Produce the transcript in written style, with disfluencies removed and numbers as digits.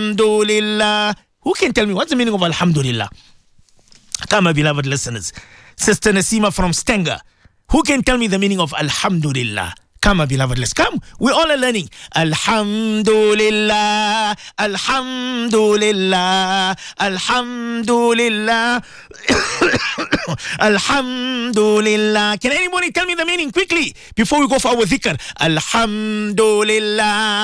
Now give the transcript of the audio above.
Alhamdulillah. Who can tell me what's the meaning of Alhamdulillah? Come, my beloved listeners. Sister Nasima from Stenger. Who can tell me the meaning of Alhamdulillah? Come, my beloved, let's come. We all are learning. Alhamdulillah, Alhamdulillah, Alhamdulillah, Alhamdulillah. Can anybody tell me the meaning quickly before we go for our dhikr? Alhamdulillah.